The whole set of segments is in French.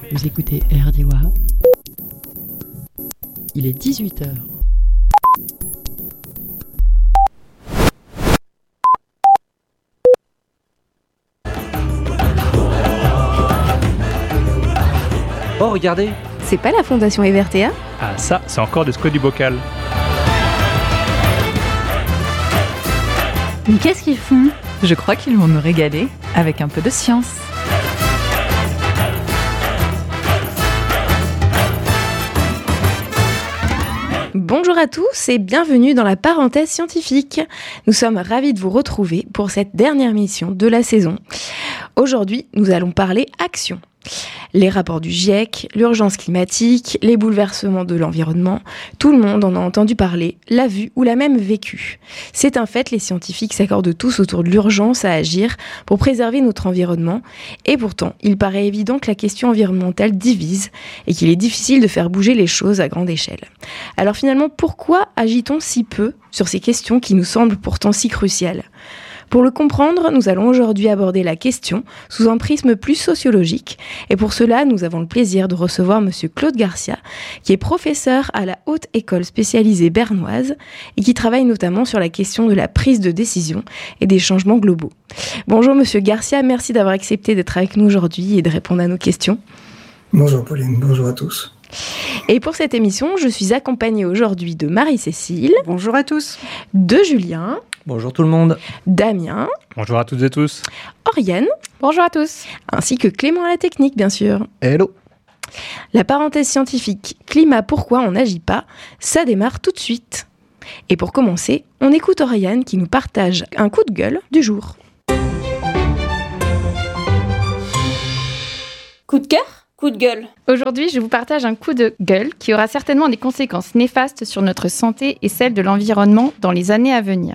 Vous écoutez RDIWA. Il est 18h. Oh, regardez! C'est pas la Fondation Evertea ? Ah ça, c'est encore des squats du bocal. Mais qu'est-ce qu'ils font ? Je crois qu'ils vont nous régaler avec un peu de science. Bonjour à tous et bienvenue dans la parenthèse scientifique. Nous sommes ravis de vous retrouver pour cette dernière mission de la saison. Aujourd'hui, nous allons parler action. Les rapports du GIEC, l'urgence climatique, les bouleversements de l'environnement, tout le monde en a entendu parler, l'a vu ou l'a même vécu. C'est un fait, les scientifiques s'accordent tous autour de l'urgence à agir pour préserver notre environnement. Et pourtant, il paraît évident que la question environnementale divise et qu'il est difficile de faire bouger les choses à grande échelle. Alors finalement, pourquoi agit-on si peu sur ces questions qui nous semblent pourtant si cruciales ? Pour le comprendre, nous allons aujourd'hui aborder la question sous un prisme plus sociologique. Et pour cela, nous avons le plaisir de recevoir Monsieur Claude Garcia, qui est professeur à la Haute École spécialisée bernoise et qui travaille notamment sur la question de la prise de décision et des changements globaux. Bonjour Monsieur Garcia, merci d'avoir accepté d'être avec nous aujourd'hui et de répondre à nos questions. Bonjour Pauline, bonjour à tous. Et pour cette émission, je suis accompagnée aujourd'hui de Marie-Cécile. Bonjour à tous. De Julien. Bonjour tout le monde. Damien. Bonjour à toutes et tous. Oriane. Bonjour à tous. Ainsi que Clément à la technique, bien sûr. Hello. La parenthèse scientifique « Climat, pourquoi on n'agit pas ?» ça démarre tout de suite. Et pour commencer, on écoute Oriane qui nous partage un coup de gueule du jour. Coup de cœur ? Coup de gueule. Aujourd'hui, je vous partage un coup de gueule qui aura certainement des conséquences néfastes sur notre santé et celle de l'environnement dans les années à venir.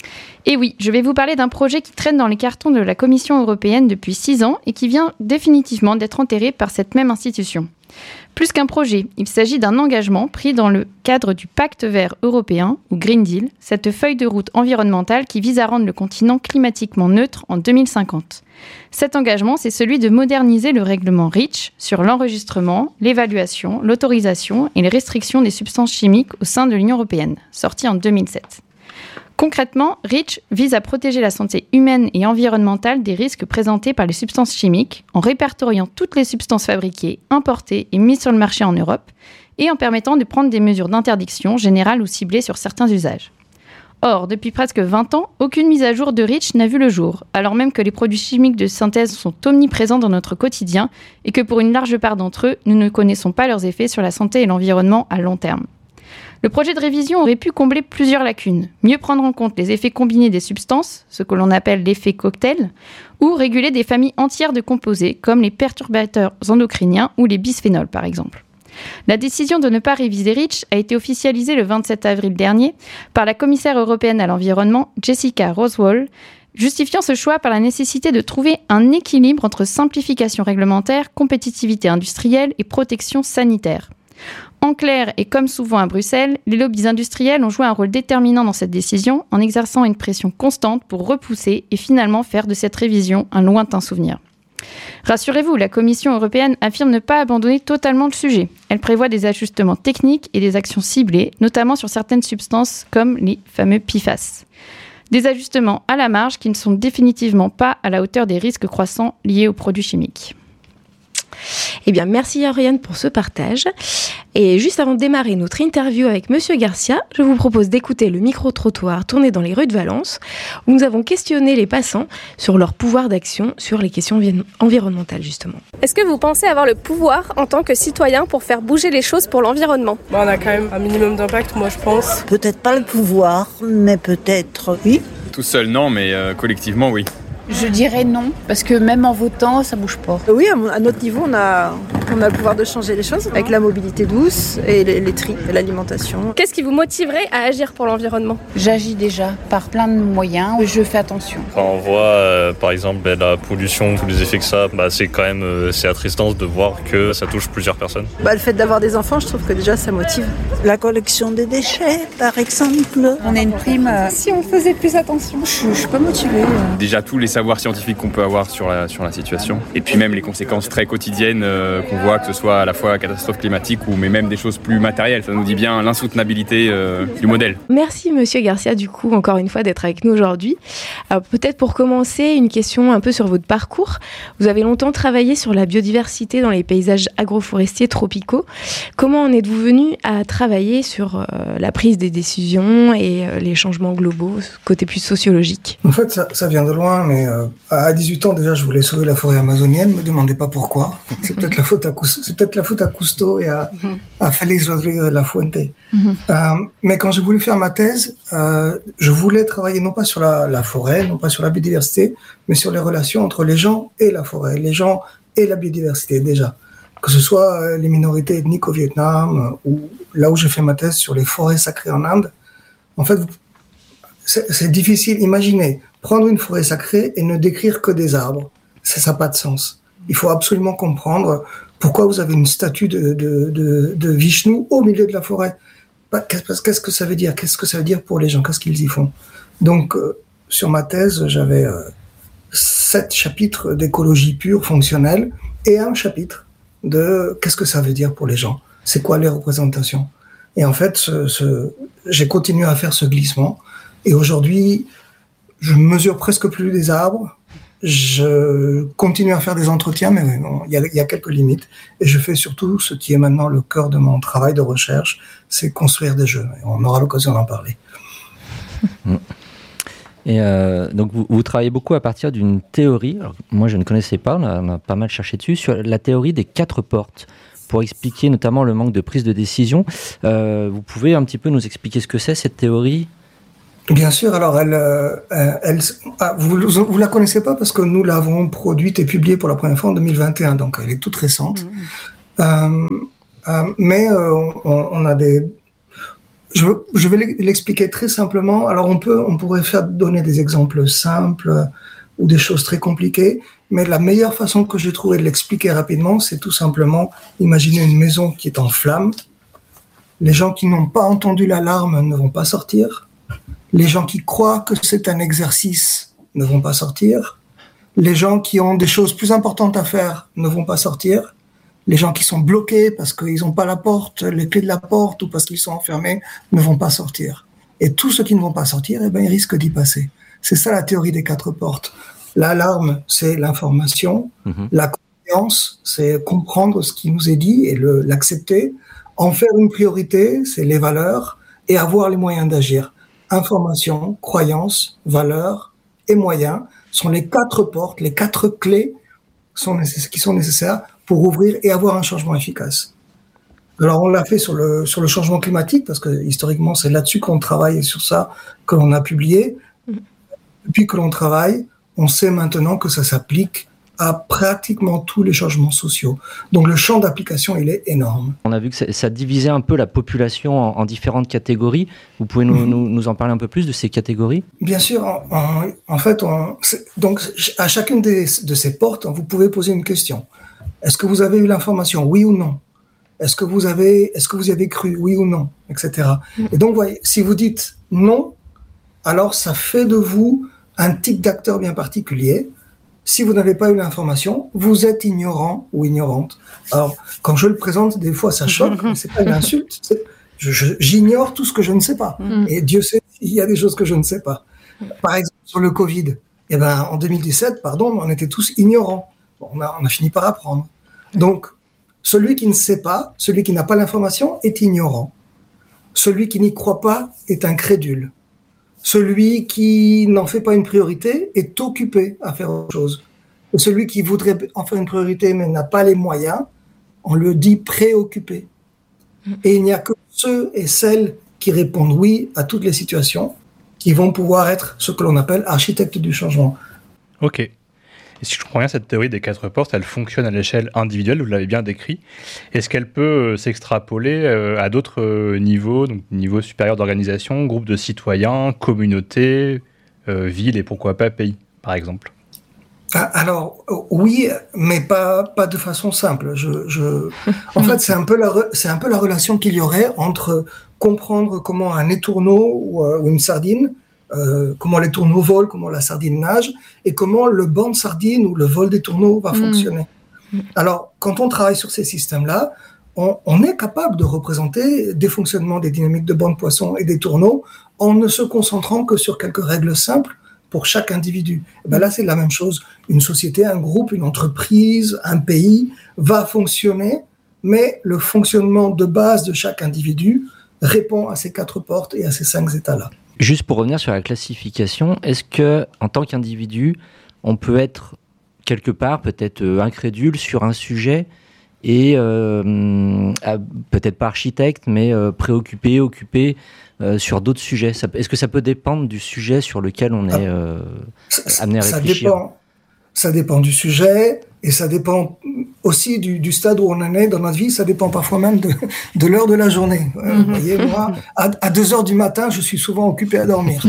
Et oui, je vais vous parler d'un projet qui traîne dans les cartons de la Commission européenne depuis 6 ans et qui vient définitivement d'être enterré par cette même institution. Plus qu'un projet, il s'agit d'un engagement pris dans le cadre du Pacte vert européen, ou Green Deal, cette feuille de route environnementale qui vise à rendre le continent climatiquement neutre en 2050. Cet engagement, c'est celui de moderniser le règlement REACH sur l'enregistrement, l'évaluation, l'autorisation et les restrictions des substances chimiques au sein de l'Union européenne, sorti en 2007. Concrètement, REACH vise à protéger la santé humaine et environnementale des risques présentés par les substances chimiques en répertoriant toutes les substances fabriquées, importées et mises sur le marché en Europe et en permettant de prendre des mesures d'interdiction générales ou ciblées sur certains usages. Or, depuis presque 20 ans, aucune mise à jour de REACH n'a vu le jour, alors même que les produits chimiques de synthèse sont omniprésents dans notre quotidien et que pour une large part d'entre eux, nous ne connaissons pas leurs effets sur la santé et l'environnement à long terme. Le projet de révision aurait pu combler plusieurs lacunes, mieux prendre en compte les effets combinés des substances, ce que l'on appelle l'effet cocktail, ou réguler des familles entières de composés, comme les perturbateurs endocriniens ou les bisphénols par exemple. La décision de ne pas réviser REACH a été officialisée le 27 avril dernier par la commissaire européenne à l'environnement, Jessica Roswell, justifiant ce choix par la nécessité de trouver un équilibre entre simplification réglementaire, compétitivité industrielle et protection sanitaire. En clair, et comme souvent à Bruxelles, les lobbies industriels ont joué un rôle déterminant dans cette décision en exerçant une pression constante pour repousser et finalement faire de cette révision un lointain souvenir. Rassurez-vous, la Commission européenne affirme ne pas abandonner totalement le sujet. Elle prévoit des ajustements techniques et des actions ciblées, notamment sur certaines substances comme les fameux PFAS. Des ajustements à la marge qui ne sont définitivement pas à la hauteur des risques croissants liés aux produits chimiques. Eh bien, merci Oriane pour ce partage. Et juste avant de démarrer notre interview avec Monsieur Garcia, je vous propose d'écouter le micro-trottoir tourné dans les rues de Valence, où nous avons questionné les passants sur leur pouvoir d'action sur les questions environnementales, justement. Est-ce que vous pensez avoir le pouvoir en tant que citoyen pour faire bouger les choses pour l'environnement ? On a quand même un minimum d'impact, moi je pense. Peut-être pas le pouvoir, mais peut-être oui. Tout seul non, mais collectivement oui. Je dirais non, parce que même en votant, ça bouge pas. Oui, à notre niveau, on a le pouvoir de changer les choses avec la mobilité douce et les tri, et l'alimentation. Qu'est-ce qui vous motiverait à agir pour l'environnement ? J'agis déjà par plein de moyens, je fais attention. Quand on voit par exemple la pollution, tous les effets que ça, c'est quand même c'est attristant de voir que ça touche plusieurs personnes. Le fait d'avoir des enfants, je trouve que déjà ça motive. La collection des déchets, par exemple. On a une prime. Si on faisait plus attention. Je suis pas motivée. Déjà tous les savoir scientifique qu'on peut avoir sur la situation. Et puis même les conséquences très quotidiennes qu'on voit, que ce soit à la fois catastrophe climatique mais même des choses plus matérielles. Ça nous dit bien l'insoutenabilité du modèle. Merci Monsieur Garcia, du coup, encore une fois, d'être avec nous aujourd'hui. Alors, peut-être pour commencer, une question un peu sur votre parcours. Vous avez longtemps travaillé sur la biodiversité dans les paysages agroforestiers tropicaux. Comment en êtes-vous venu à travailler sur la prise des décisions et les changements globaux, côté plus sociologique? En fait, ça vient de loin, mais à 18 ans, déjà, je voulais sauver la forêt amazonienne. Ne me demandez pas pourquoi. C'est peut-être la faute à Cousteau et à Félix Rodríguez de la Fuente. Mais quand j'ai voulu faire ma thèse, je voulais travailler non pas sur la forêt, non pas sur la biodiversité, mais sur les relations entre les gens et la forêt, les gens et la biodiversité déjà. Que ce soit les minorités ethniques au Vietnam ou là où j'ai fait ma thèse sur les forêts sacrées en Inde. En fait, c'est difficile. Imaginez, prendre une forêt sacrée et ne décrire que des arbres. Ça n'a pas de sens. Il faut absolument comprendre pourquoi vous avez une statue de Vishnu au milieu de la forêt. Qu'est-ce que ça veut dire? Qu'est-ce que ça veut dire pour les gens? Qu'est-ce qu'ils y font? Donc, sur ma thèse, j'avais 7 chapitres d'écologie pure, fonctionnelle, et un chapitre de qu'est-ce que ça veut dire pour les gens? C'est quoi les représentations? Et en fait, j'ai continué à faire ce glissement. Et aujourd'hui, je mesure presque plus des arbres. Je continue à faire des entretiens, mais il y a quelques limites. Et je fais surtout ce qui est maintenant le cœur de mon travail de recherche, c'est construire des jeux. Et on aura l'occasion d'en parler. Et donc vous travaillez beaucoup à partir d'une théorie. Alors, moi, je ne connaissais pas, on a pas mal cherché dessus, sur la théorie des 4 portes, pour expliquer notamment le manque de prise de décision. Vous pouvez un petit peu nous expliquer ce que c'est, cette théorie ? Bien sûr, alors vous la connaissez pas parce que nous l'avons produite et publiée pour la première fois en 2021, donc elle est toute récente. Mais on a des... Je vais l'expliquer très simplement. Alors on pourrait donner des exemples simples ou des choses très compliquées, mais la meilleure façon que j'ai trouvé de l'expliquer rapidement, c'est tout simplement imaginer une maison qui est en flammes. Les gens qui n'ont pas entendu l'alarme ne vont pas sortir. Les gens qui croient que c'est un exercice ne vont pas sortir. Les gens qui ont des choses plus importantes à faire ne vont pas sortir. Les gens qui sont bloqués parce qu'ils n'ont pas les clés de la porte ou parce qu'ils sont enfermés ne vont pas sortir. Et tous ceux qui ne vont pas sortir, ils risquent d'y passer. C'est ça la théorie des 4 portes. L'alarme, c'est l'information. La conscience, c'est comprendre ce qui nous est dit et l'accepter. En faire une priorité, c'est les valeurs et avoir les moyens d'agir. Information, croyance, valeurs et moyens sont les 4 portes, les 4 clés qui sont nécessaires pour ouvrir et avoir un changement efficace. Alors on l'a fait sur le changement climatique parce que historiquement c'est là-dessus qu'on travaille et sur ça que l'on a publié. Depuis que l'on travaille, on sait maintenant que ça s'applique à pratiquement tous les changements sociaux. Donc le champ d'application, il est énorme. On a vu que ça divisait un peu la population en différentes catégories. Vous pouvez nous en parler un peu plus de ces catégories? Bien sûr. En fait, donc à chacune de ces portes, vous pouvez poser une question. Est-ce que vous avez eu l'information, oui ou non? Est-ce que vous y avez cru, oui ou non, etc. Et donc, voyez, si vous dites non, alors ça fait de vous un type d'acteur bien particulier. Si vous n'avez pas eu l'information, vous êtes ignorant ou ignorante. Alors, quand je le présente, des fois, ça choque, mais c'est pas une insulte. J'ignore tout ce que je ne sais pas. Et Dieu sait, il y a des choses que je ne sais pas. Par exemple, sur le Covid, en 2017, on était tous ignorants. Bon, on a fini par apprendre. Donc, celui qui ne sait pas, celui qui n'a pas l'information est ignorant. Celui qui n'y croit pas est incrédule. Celui qui n'en fait pas une priorité est occupé à faire autre chose. Et celui qui voudrait en faire une priorité mais n'a pas les moyens, on le dit préoccupé. Et il n'y a que ceux et celles qui répondent oui à toutes les situations qui vont pouvoir être ce que l'on appelle architectes du changement. Ok. Et si je comprends bien, cette théorie des 4 portes, elle fonctionne à l'échelle individuelle, vous l'avez bien décrit. Est-ce qu'elle peut s'extrapoler à d'autres niveaux, donc niveau supérieur d'organisation, groupe de citoyens, communauté, ville et pourquoi pas pays, par exemple? Alors, oui, mais pas de façon simple. En fait, c'est un peu la relation qu'il y aurait entre comprendre comment un étourneau ou une sardine comment les tourneaux volent, comment la sardine nage, et comment le banc de sardine ou le vol des tourneaux va fonctionner. Alors, quand on travaille sur ces systèmes-là, on est capable de représenter des fonctionnements des dynamiques de bancs de poissons et des tourneaux en ne se concentrant que sur quelques règles simples pour chaque individu. Et ben là, c'est la même chose. Une société, un groupe, une entreprise, un pays va fonctionner, mais le fonctionnement de base de chaque individu répond à ces 4 portes et à ces 5 états-là. Juste pour revenir sur la classification, est-ce que, en tant qu'individu, on peut être quelque part peut-être incrédule sur un sujet et peut-être pas architecte, mais préoccupé, occupé sur d'autres sujets? Est-ce que ça peut dépendre du sujet sur lequel on est amené à réfléchir? Ça dépend du sujet et ça dépend aussi du stade où on en est dans notre vie. Ça dépend parfois même de l'heure de la journée. Vous voyez, moi, à 2 heures du matin, je suis souvent occupé à dormir.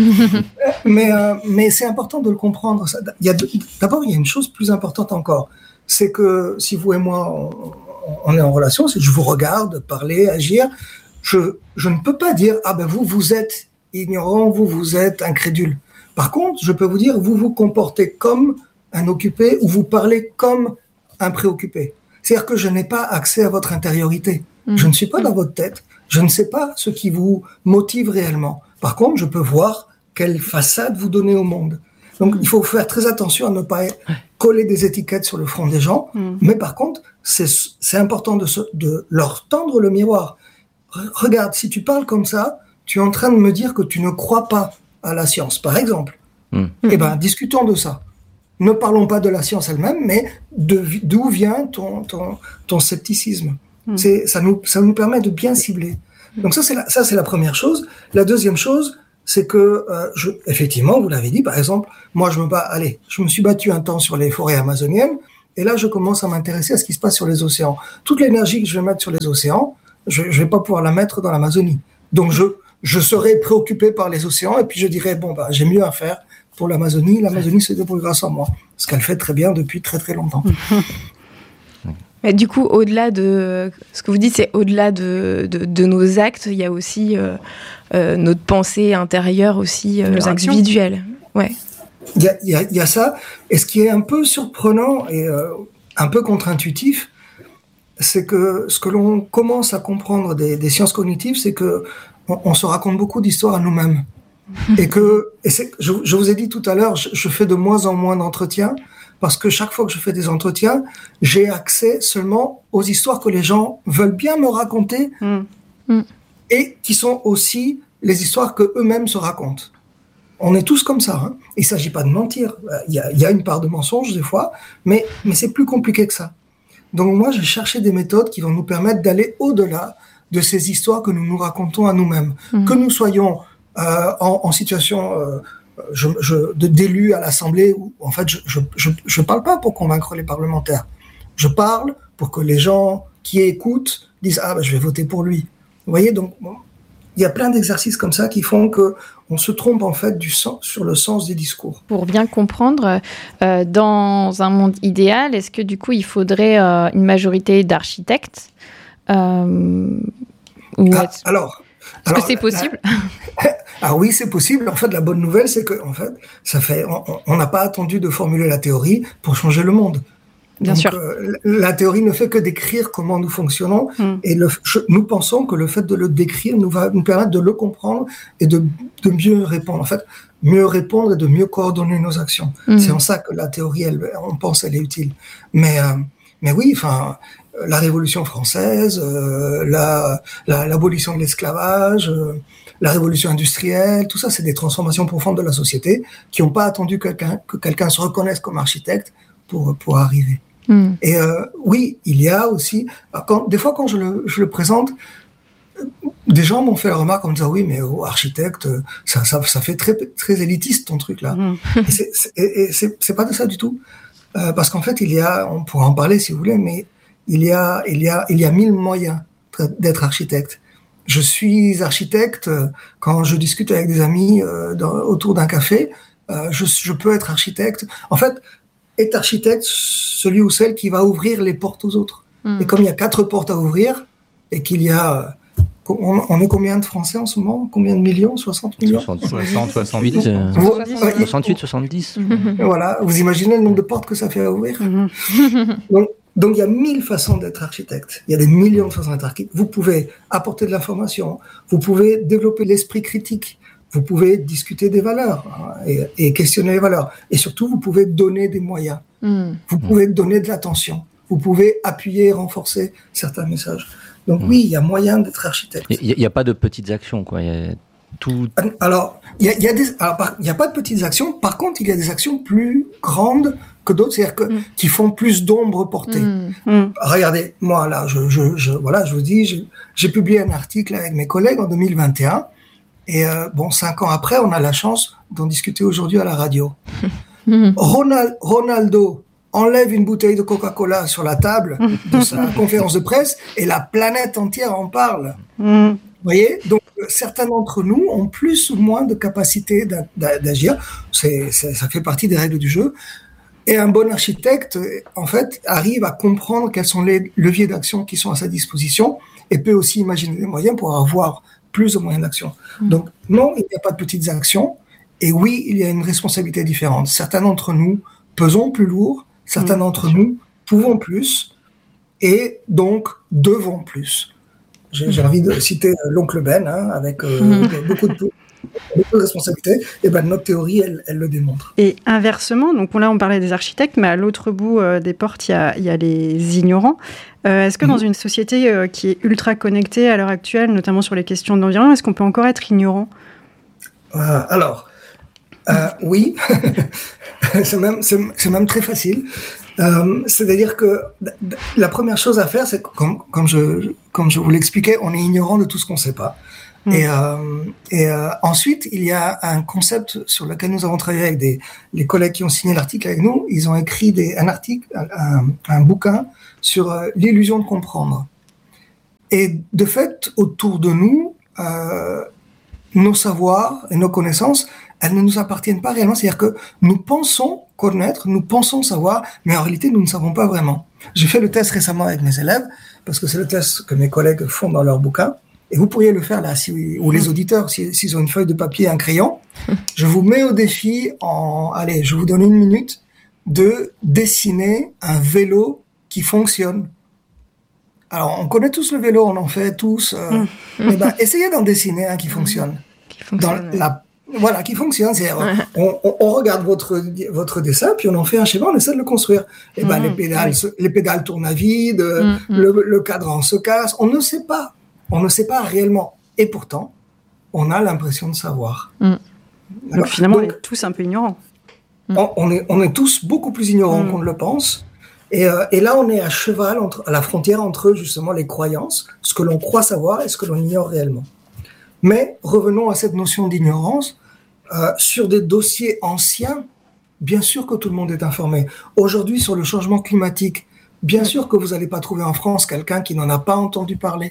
Mais c'est important de le comprendre. D'abord, il y a une chose plus importante encore. C'est que si vous et moi, on est en relation, c'est que je vous regarde parler, agir. Je ne peux pas dire, ah ben vous êtes ignorant, vous êtes incrédule. Par contre, je peux vous dire, vous vous comportez comme un occupé ou vous parlez comme un préoccupé. C'est-à-dire que je n'ai pas accès à votre intériorité. Je ne suis pas dans votre tête. Je ne sais pas ce qui vous motive réellement. Par contre, je peux voir quelle façade vous donnez au monde. Donc, il faut faire très attention à ne pas coller des étiquettes sur le front des gens. Mais par contre, c'est important de leur tendre le miroir. Regarde, si tu parles comme ça, tu es en train de me dire que tu ne crois pas à la science, par exemple. Eh bien, discutons de ça. Ne parlons pas de la science elle-même, mais d'où vient ton scepticisme. Ça nous permet de bien cibler. Donc ça, c'est la première chose. La deuxième chose, c'est que, effectivement, vous l'avez dit, par exemple, moi, je me suis battu un temps sur les forêts amazoniennes, et là, je commence à m'intéresser à ce qui se passe sur les océans. Toute l'énergie que je vais mettre sur les océans, je vais pas pouvoir la mettre dans l'Amazonie. Donc, je serai préoccupé par les océans, et puis je dirais, j'ai mieux à faire pour l'Amazonie. L'Amazonie se débrouille grâce à moi. Ce qu'elle fait très bien depuis très, très longtemps. Mais du coup, au-delà de ce que vous dites, c'est au-delà de nos actes, il y a aussi notre pensée intérieure aussi, individuelle. Ouais. Il y a ça. Et ce qui est un peu surprenant et un peu contre-intuitif, c'est que ce que l'on commence à comprendre des sciences cognitives, c'est que on se raconte beaucoup d'histoires à nous-mêmes. Je vous ai dit tout à l'heure, je fais de moins en moins d'entretiens parce que chaque fois que je fais des entretiens, j'ai accès seulement aux histoires que les gens veulent bien me raconter et qui sont aussi les histoires que eux-mêmes se racontent. On est tous comme ça. Il ne s'agit pas de mentir. Il y a une part de mensonge des fois, mais c'est plus compliqué que ça. Donc moi, j'ai cherché des méthodes qui vont nous permettre d'aller au-delà de ces histoires que nous nous racontons à nous-mêmes. Que nous soyons en situation d'élu à l'Assemblée, où en fait je parle pas pour convaincre les parlementaires. Je parle pour que les gens qui écoutent disent je vais voter pour lui. Vous voyez, donc il y a plein d'exercices comme ça qui font que on se trompe en fait sur le sens des discours. Pour bien comprendre, dans un monde idéal, est-ce que du coup il faudrait une majorité d'architectes Est-ce que c'est possible? Oui, c'est possible. En fait, la bonne nouvelle, c'est que on n'a pas attendu de formuler la théorie pour changer le monde. Bien sûr. La théorie ne fait que décrire comment nous fonctionnons, et nous pensons que le fait de le décrire va nous permettre de le comprendre et de mieux répondre. En fait, mieux répondre et de mieux coordonner nos actions. C'est en ça que la théorie, on pense, elle est utile. Mais oui, la Révolution française, l'abolition de l'esclavage, la révolution industrielle, tout ça, c'est des transformations profondes de la société qui n'ont pas attendu que quelqu'un se reconnaisse comme architecte pour arriver. Et oui, il y a aussi... des fois, quand je le présente, des gens m'ont fait la remarque en me disant « Oui, mais architecte, ça fait très, très élitiste ton truc là. » Et c'est pas de ça du tout. Parce qu'en fait, on pourra en parler si vous voulez, mais il y a 1000 moyens d'être architecte. Je suis architecte quand je discute avec des amis autour d'un café. Je peux être architecte. En fait, être architecte, celui ou celle qui va ouvrir les portes aux autres. Et comme il y a 4 portes à ouvrir et qu'il y a on est combien de Français en ce moment? Combien de millions? 60 millions? 68, 70. Voilà, vous imaginez le nombre de portes que ça fait à ouvrir? Donc il y a 1000 façons d'être architecte. Il y a des millions de façons d'être architecte. Vous pouvez apporter de l'information, vous pouvez développer l'esprit critique, vous pouvez discuter des valeurs et questionner les valeurs. Et surtout, vous pouvez donner des moyens. Vous pouvez donner de l'attention. Vous pouvez appuyer et renforcer certains messages. Donc oui, il y a moyen d'être architecte. Il n'y a pas de petites actions, quoi. Il y a tout... Alors, il y a pas de petites actions. Par contre, il y a des actions plus grandes que d'autres, c'est-à-dire qui font plus d'ombre portée. Regardez, moi là, je vous dis, j'ai publié un article avec mes collègues en 2021. Et 5 ans après, on a la chance d'en discuter aujourd'hui à la radio. Ronaldo enlève une bouteille de Coca-Cola sur la table de sa conférence de presse et la planète entière en parle. Vous voyez? Donc, certains d'entre nous ont plus ou moins de capacité d'agir. Ça fait partie des règles du jeu. Et un bon architecte, en fait, arrive à comprendre quels sont les leviers d'action qui sont à sa disposition et peut aussi imaginer des moyens pour avoir plus de moyens d'action. Donc, non, il n'y a pas de petites actions. Et oui, il y a une responsabilité différente. Certains d'entre nous pesons plus lourd, certains d'entre nous pouvons plus, et donc devons plus. J'ai envie de citer l'oncle Ben, avec beaucoup de responsabilités. Et ben notre théorie, elle le démontre. Et inversement, donc là on parlait des architectes, mais à l'autre bout des portes, il y a les ignorants. Est-ce que dans une société qui est ultra connectée à l'heure actuelle, notamment sur les questions de l'environnement, est-ce qu'on peut encore être ignorant? Oui, c'est même très facile. C'est-à-dire que la première chose à faire, c'est comme je vous l'expliquais, on est ignorant de tout ce qu'on ne sait pas. Et ensuite, il y a un concept sur lequel nous avons travaillé avec les collègues qui ont signé l'article avec nous. Ils ont écrit un bouquin sur l'illusion de comprendre. Et de fait, autour de nous, nos savoirs et nos connaissances, elles ne nous appartiennent pas réellement. C'est-à-dire que nous pensons connaître, nous pensons savoir, mais en réalité, nous ne savons pas vraiment. J'ai fait le test récemment avec mes élèves, parce que c'est le test que mes collègues font dans leur bouquin. Et vous pourriez le faire là, ou les auditeurs, s'ils ont une feuille de papier et un crayon. Je vous mets au défi, je vous donne 1 minute, de dessiner un vélo qui fonctionne. Alors, on connaît tous le vélo, on en fait tous. Essayez d'en dessiner un qui fonctionne. Qui fonctionne. Qui fonctionne. On regarde votre dessin, puis on en fait un schéma, on essaie de le construire. Les pédales tournent à vide, le cadran se casse. On ne sait pas. On ne sait pas réellement. Et pourtant, on a l'impression de savoir. Donc finalement, on est tous un peu ignorants. On est tous beaucoup plus ignorants qu'on ne le pense. Et là, on est à cheval, à la frontière entre justement les croyances, ce que l'on croit savoir et ce que l'on ignore réellement. Mais revenons à cette notion d'ignorance. Sur des dossiers anciens, bien sûr que tout le monde est informé. Aujourd'hui, sur le changement climatique, bien sûr que vous n'allez pas trouver en France quelqu'un qui n'en a pas entendu parler.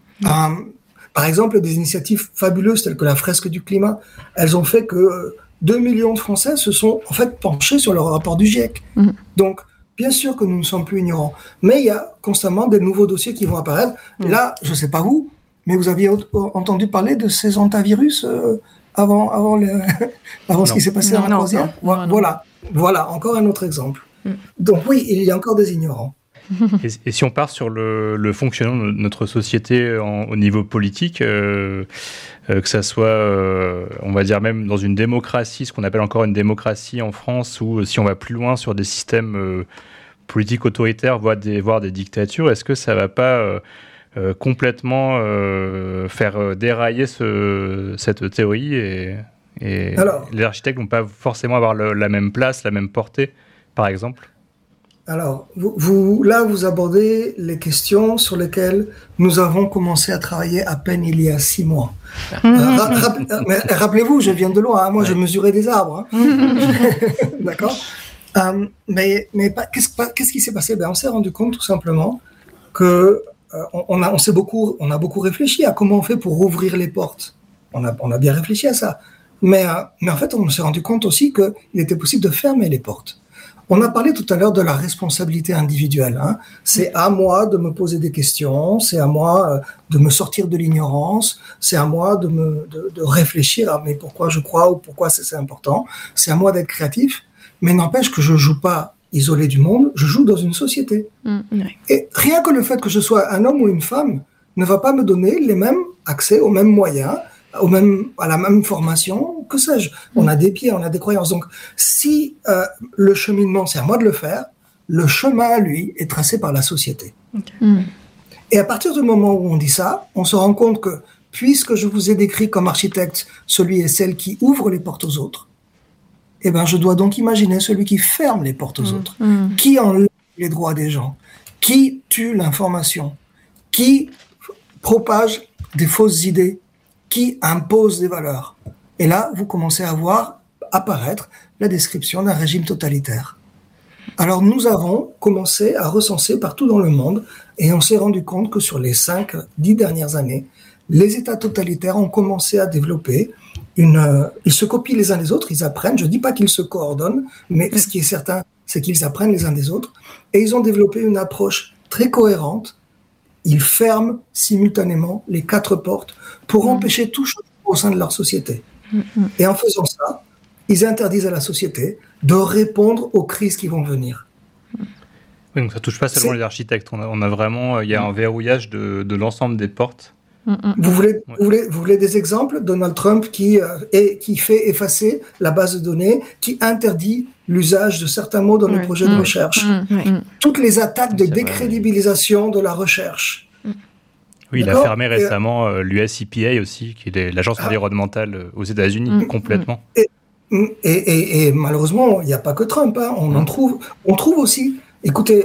Par exemple, des initiatives fabuleuses telles que la fresque du climat, elles ont fait que 2 millions de Français se sont en fait penchés sur le rapport du GIEC. Donc, bien sûr que nous ne sommes plus ignorants, mais il y a constamment des nouveaux dossiers qui vont apparaître. Là, je ne sais pas vous, mais vous aviez entendu parler de ces hantavirus avant ce qui s'est passé dans la croisière. Voilà, encore un autre exemple. Donc oui, il y a encore des ignorants. Et si on part sur le fonctionnement de notre société au niveau politique, que ça soit, on va dire même dans une démocratie, ce qu'on appelle encore une démocratie en France, ou si on va plus loin sur des systèmes politiques autoritaires, voire des dictatures, est-ce que ça va pas complètement faire dérailler cette théorie et les architectes vont pas forcément avoir la même place, la même portée, par exemple? Alors, vous abordez les questions sur lesquelles nous avons commencé à travailler à peine il y a 6 mois. Rappelez-vous, je viens de loin, moi je mesurais des arbres. D'accord. Mais qu'est-ce qui s'est passé? On s'est rendu compte tout simplement que on a beaucoup réfléchi à comment on fait pour ouvrir les portes. On a bien réfléchi à ça. Mais en fait, on s'est rendu compte aussi qu'il était possible de fermer les portes. On a parlé tout à l'heure de la responsabilité individuelle. Hein. C'est à moi de me poser des questions, c'est à moi de me sortir de l'ignorance, c'est à moi de réfléchir à mais pourquoi je crois ou pourquoi c'est important. C'est à moi d'être créatif, mais n'empêche que je joue pas isolé du monde, je joue dans une société. Et rien que le fait que je sois un homme ou une femme ne va pas me donner les mêmes accès aux mêmes moyens, à la même formation, que sais-je. On a des pieds, on a des croyances. Donc, si le cheminement, c'est à moi de le faire, le chemin, lui, est tracé par la société. Et à partir du moment où on dit ça, on se rend compte que, puisque je vous ai décrit comme architecte celui et celle qui ouvre les portes aux autres, eh ben, je dois donc imaginer celui qui ferme les portes aux autres, qui enlève les droits des gens, qui tue l'information, qui propage des fausses idées, qui impose des valeurs. Et là, vous commencez à voir apparaître la description d'un régime totalitaire. Alors, nous avons commencé à recenser partout dans le monde et on s'est rendu compte que sur les 5-10 dernières années, les États totalitaires ont commencé à développer ils se copient les uns des autres, ils apprennent. Je ne dis pas qu'ils se coordonnent, mais ce qui est certain, c'est qu'ils apprennent les uns des autres. Et ils ont développé une approche très cohérente. Ils ferment simultanément les 4 portes pour empêcher tout changement au sein de leur société. Et en faisant ça, ils interdisent à la société de répondre aux crises qui vont venir. Oui, donc ça ne touche pas seulement les architectes. On a vraiment, il y a un verrouillage de l'ensemble des portes. Vous voulez des exemples? Donald Trump qui fait effacer la base de données, qui interdit l'usage de certains mots dans les projets de recherche. Toutes les attaques de décrédibilisation de la recherche. Oui, il a fermé récemment l'US EPA aussi, qui est l'agence environnementale aux États-Unis, complètement. Et malheureusement, il n'y a pas que Trump. Hein. On trouve aussi. Écoutez,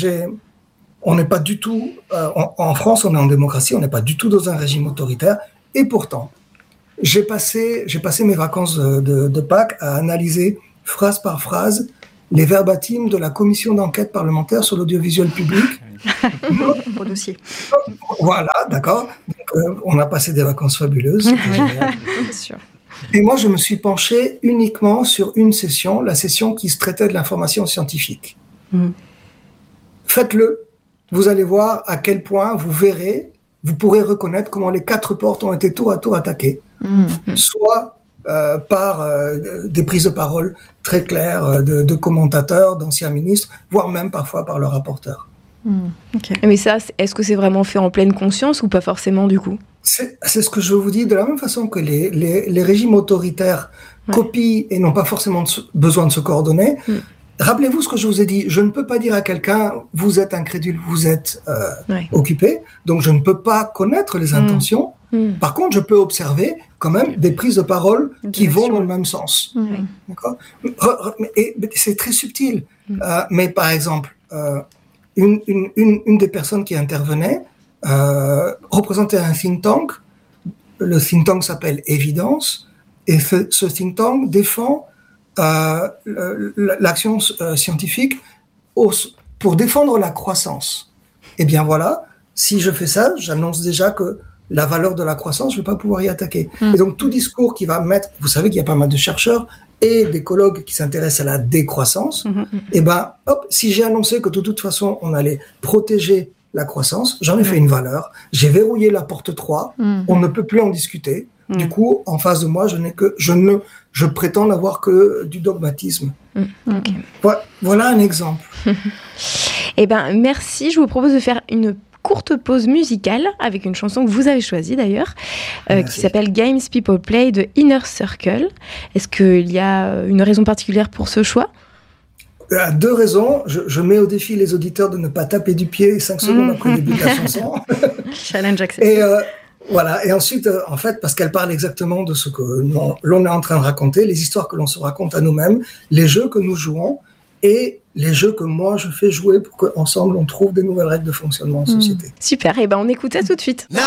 on n'est pas du tout, en France, on est en démocratie, on n'est pas du tout dans un régime autoritaire. Et pourtant, j'ai passé mes vacances de Pâques à analyser phrase par phrase les verbatims de la commission d'enquête parlementaire sur l'audiovisuel public. Beau dossier. Voilà, d'accord. Donc, on a passé des vacances fabuleuses. Bien sûr. Et moi, je me suis penché uniquement sur une session, la session qui se traitait de l'information scientifique. Faites-le. Vous allez voir à quel point vous pourrez reconnaître comment les 4 portes ont été tour à tour attaquées. Soit par des prises de parole très claires de commentateurs, d'anciens ministres, voire même parfois par le rapporteur. Mais ça, est-ce que c'est vraiment fait en pleine conscience ou pas forcément du coup? C'est ce que je vous dis, de la même façon que les régimes autoritaires copient et n'ont pas forcément besoin de se coordonner. Rappelez-vous ce que je vous ai dit, je ne peux pas dire à quelqu'un « vous êtes incrédule, vous êtes occupé », donc je ne peux pas connaître les intentions. Par contre, je peux observer quand même des prises de parole qui vont dans le même sens. D'accord ? Et c'est très subtil. Mais par exemple, une des personnes qui intervenait représentait un think tank. Le think tank s'appelle Évidence, et ce think tank défend l'action scientifique pour défendre la croissance. Eh bien voilà, si je fais ça, j'annonce déjà que la valeur de la croissance, je ne vais pas pouvoir y attaquer. Et donc tout discours qui va mettre, vous savez qu'il y a pas mal de chercheurs et d'écologues qui s'intéressent à la décroissance, et ben hop, si j'ai annoncé que de toute façon on allait protéger la croissance, j'en ai fait une valeur, j'ai verrouillé la porte 3, on ne peut plus en discuter. Du coup, en face de moi, je prétends n'avoir que du dogmatisme. Voilà un exemple. Eh ben, merci. Je vous propose de faire une courte pause musicale avec une chanson que vous avez choisie d'ailleurs, qui s'appelle Games People Play de Inner Circle. Est-ce qu'il y a une raison particulière pour ce choix? 2 raisons. Je mets au défi les auditeurs de ne pas taper du pied 5 secondes après le début de la chanson. Challenge accepté. Voilà, et ensuite, en fait, parce qu'elle parle exactement de ce que l'on est en train de raconter, les histoires que l'on se raconte à nous-mêmes, les jeux que nous jouons et les jeux que moi je fais jouer pour qu'ensemble on trouve des nouvelles règles de fonctionnement en société. Super, et ben on écoute ça tout de suite.